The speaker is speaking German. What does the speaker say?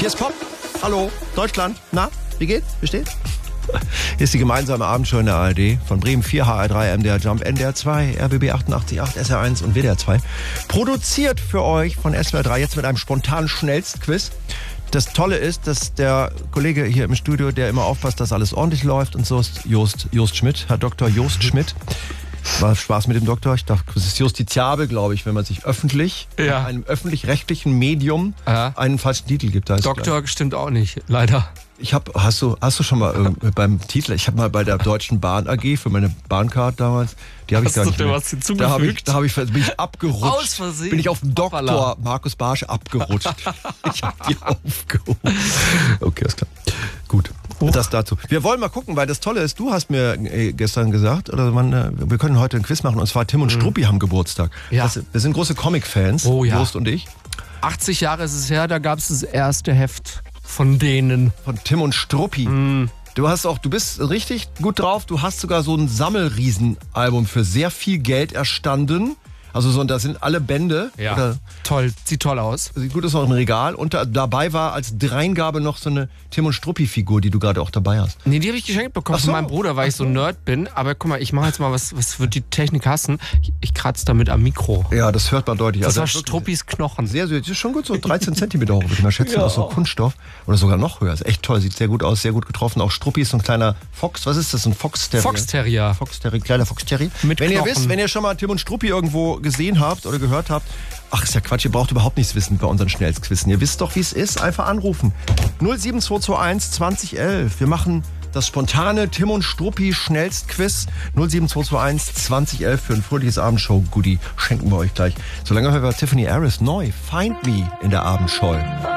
Hier ist Pop. Hallo, Deutschland. Na, wie geht's? Wie steht's? Hier ist die gemeinsame Abendshow in der ARD von Bremen 4, HR3, MDR Jump, NDR 2, RBB 88.8, SR1 und WDR 2. Produziert für euch von SWR 3 jetzt mit einem spontanen Schnellstquiz. Das Tolle ist, dass der Kollege hier im Studio, der immer aufpasst, dass alles ordentlich läuft und so ist Jost Schmidt, Herr Dr. Jost Schmidt. War Spaß mit dem Doktor. Ich dachte, das ist justiziabel, glaube ich, wenn man sich öffentlich, einem öffentlich-rechtlichen Medium einen falschen Titel gibt. Doktor stimmt auch nicht, leider. Hast du schon mal beim Titel, ich habe mal bei der Deutschen Bahn AG für meine Bahncard damals, die habe ich gar nicht mehr. Bin ich abgerutscht. Aus Versehen. Bin ich auf den Doktor Markus Barsch abgerutscht. Ich habe die aufgehoben. Okay, ist klar. Gut. Das dazu. Wir wollen mal gucken, weil das Tolle ist, du hast mir gestern gesagt, wir können heute einen Quiz machen, und zwar Tim und Struppi haben Geburtstag. Ja. Wir sind große Comic-Fans, Jost und ich. 80 Jahre ist es her, da gab es das erste Heft von denen. Von Tim und Struppi. Du bist richtig gut drauf, du hast sogar so ein Sammelriesenalbum für sehr viel Geld erstanden. Also da sind alle Bände. Ja, oder, toll. Sieht toll aus. Sieht gut aus, auch im Regal. Und dabei war als Dreingabe noch so eine Tim- und Struppi-Figur, die du gerade auch dabei hast. Nee, die habe ich geschenkt bekommen von meinem Bruder, weil ich so ein Nerd bin. Aber guck mal, ich mache jetzt mal was wird die Technik hassen. Ich kratze damit am Mikro. Ja, das hört man deutlich. Das war Struppis Knochen. Sehr süß. Das ist schon gut, so 13 Zentimeter hoch, würde ich mal schätzen, aus so Kunststoff. Oder sogar noch höher. Ist echt toll, sieht sehr gut aus, sehr gut getroffen. Auch Struppi ist so ein kleiner Fox. Was ist das? Ein Fox-Terrier? Fox-Terrier. Kleiner Fox-Terrier. Wenn ihr schon mal Tim und Struppi irgendwo gesehen habt oder gehört habt, ach, ist ja Quatsch, ihr braucht überhaupt nichts wissen bei unseren Schnellstquizen. Ihr wisst doch, wie es ist. Einfach anrufen. 07221 2011. Wir machen das spontane Tim und Struppi Schnellstquiz. 07221 2011 für ein fröhliches Abendshow-Goodie. Schenken wir euch gleich. Solange hören wir Tiffany Harris neu. Find Me in der Abendshow.